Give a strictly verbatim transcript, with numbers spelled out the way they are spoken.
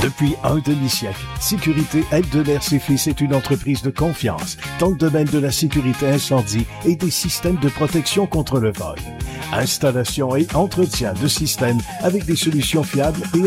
Depuis un demi-siècle, Sécurité Eldeler et Fils est une entreprise de confiance dans le domaine de la sécurité incendie et des systèmes de protection contre le vol. Installation et entretien de systèmes avec des solutions fiables et